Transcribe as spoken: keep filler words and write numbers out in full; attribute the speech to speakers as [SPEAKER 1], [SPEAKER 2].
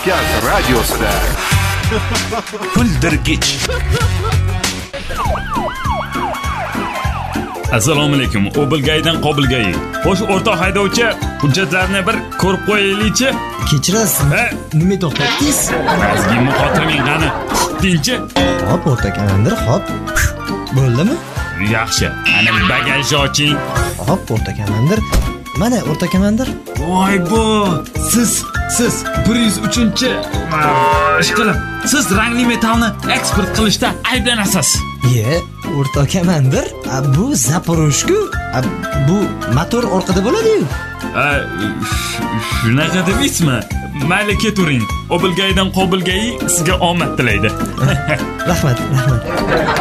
[SPEAKER 1] Kavkaz radiosida.
[SPEAKER 2] Kuldirgich. Assalomu alaykum. Obilgaydan Qobilgay. Xo'sh, o'rtoq haydovchi, hujjatlarni bir ko'rib qo'yaylikchi.
[SPEAKER 3] Kechirasiz.
[SPEAKER 2] Ha?
[SPEAKER 3] Nima to'xtatdingiz?
[SPEAKER 2] Mazgin muxotiraming qani? Tinchi?
[SPEAKER 3] Hop, o'rta komandir, hop. Bo'ldimi?
[SPEAKER 2] Yaxshi. Ana bagajni oching.
[SPEAKER 3] Hop, o'rta komandir. Mana o'rta komandir.
[SPEAKER 2] Voy bu, siz siz bir yuz uchinchi ishqilib, siz rangli metallni eksport qilishda ayblanasiz.
[SPEAKER 3] Ye, o'rta komandir. Bu Zaporojku. Bu motor orqada bo'ladi-yu.
[SPEAKER 2] Ha, shunaqa deysizmi? Mayli ketavering. Obilgaydan Qobilgayi sizga omad tilaydi.
[SPEAKER 3] Rahmat, rahmat.